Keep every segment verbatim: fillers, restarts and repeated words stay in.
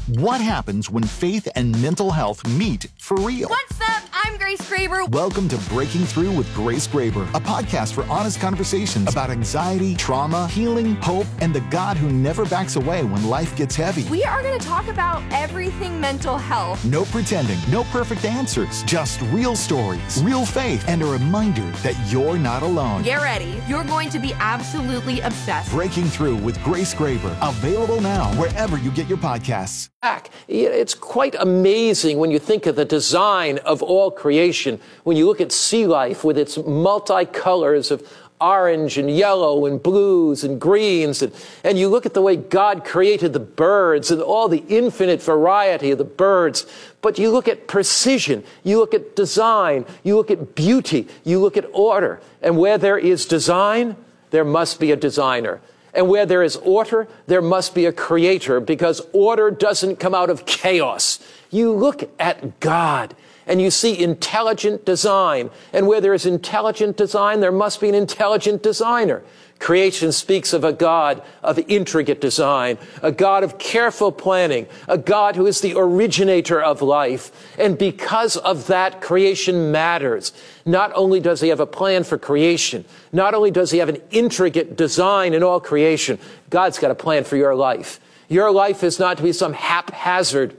What happens when faith and mental health meet for real? What's up? I'm Grace Graber. Welcome to Breaking Through with Grace Graber, a podcast for honest conversations about anxiety, trauma, healing, hope, and the God who never backs away when life gets heavy. We are going to talk about everything mental health. No pretending, no perfect answers, just real stories, real faith, and a reminder that you're not alone. Get ready. You're going to be absolutely obsessed. Breaking Through with Grace Graber, available now wherever you get your podcasts. It's quite amazing when you think of the design of all creation. When you look at sea life with its multicolors of orange and yellow and blues and greens, and, and you look at the way God created the birds and all the infinite variety of the birds, but you look at precision, you look at design, you look at beauty, you look at order, and where there is design, there must be a designer. And where there is order, there must be a creator, because order doesn't come out of chaos. You look at God and you see intelligent design. And where there is intelligent design, there must be an intelligent designer. Creation speaks of a God of intricate design, a God of careful planning, a God who is the originator of life. And because of that, creation matters. Not only does he have a plan for creation, not only does he have an intricate design in all creation, God's got a plan for your life. Your life is not to be some haphazard,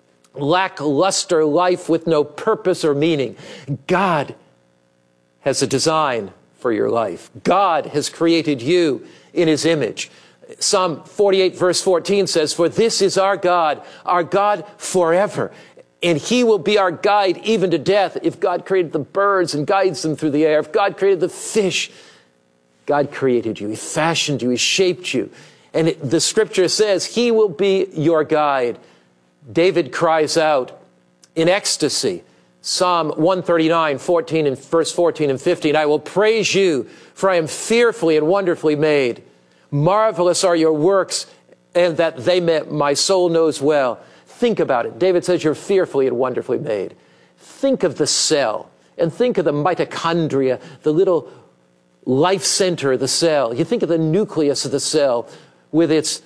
lackluster life with no purpose or meaning. God has a design for your life. God has created you in his image. Psalm forty-eight verse fourteen says, "For this is our God, our God forever. And he will be our guide even to death." If God created the birds and guides them through the air, if God created the fish, God created you. He fashioned you. He shaped you. And it, the scripture says he will be your guide. David cries out in ecstasy, Psalm one thirty-nine, fourteen and verse fourteen and fifteen, "I will praise you, for I am fearfully and wonderfully made. Marvelous are your works, and that they may, my soul knows well." Think about it. David says you're fearfully and wonderfully made. Think of the cell, and think of the mitochondria, the little life center of the cell. You think of the nucleus of the cell with its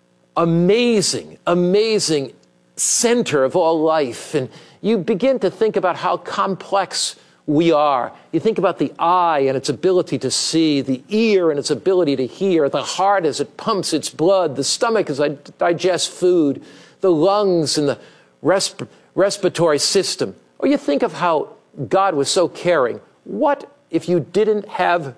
amazing, amazing center of all life. And you begin to think about how complex we are. You think about the eye and its ability to see, the ear and its ability to hear, the heart as it pumps its blood, the stomach as it digests food, the lungs and the resp- respiratory system. Or you think of how God was so caring. What if you didn't have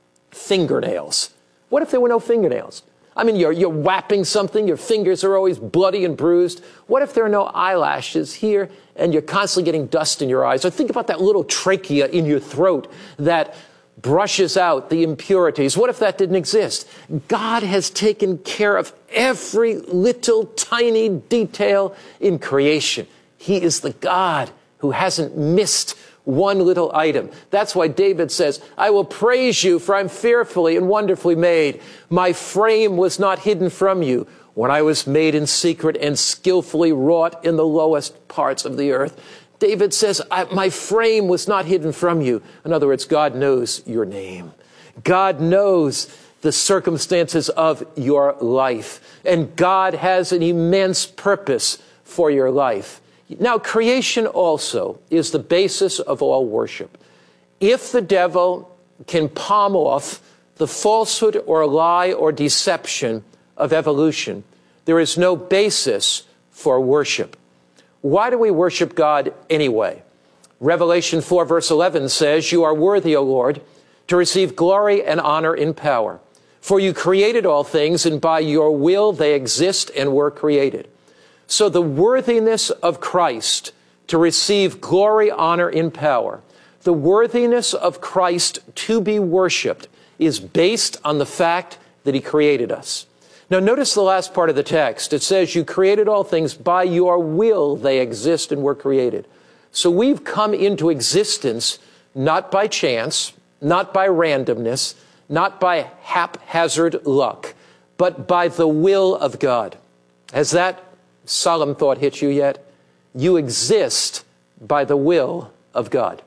fingernails? What if there were no fingernails? I mean, you're, you're whapping something, your fingers are always bloody and bruised. What if there are no eyelashes here and you're constantly getting dust in your eyes? Or think about that little trachea in your throat that brushes out the impurities. What if that didn't exist? God has taken care of every little tiny detail in creation. He is the God who hasn't missed one little item. That's why David says, "I will praise you, for I'm fearfully and wonderfully made. My frame was not hidden from you when I was made in secret and skillfully wrought in the lowest parts of the earth." David says, I, my frame was not hidden from you. In other words, God knows your name. God knows the circumstances of your life. And God has an immense purpose for your life. Now, creation also is the basis of all worship. If the devil can palm off the falsehood or lie or deception of evolution, there is no basis for worship. Why do we worship God anyway? Revelation four verse eleven says, "You are worthy, O Lord, to receive glory and honor and power. For you created all things, and by your will they exist and were created." So the worthiness of Christ to receive glory, honor, and power, the worthiness of Christ to be worshiped, is based on the fact that he created us. Now notice the last part of the text. It says, "You created all things, by your will they exist and were created." So we've come into existence not by chance, not by randomness, not by haphazard luck, but by the will of God. Has that solemn thought hit you yet? You exist by the will of God.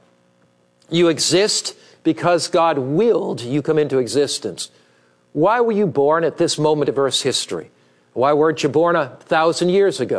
You exist because God willed you come into existence. Why were you born at this moment of Earth's history? Why weren't you born a thousand years ago?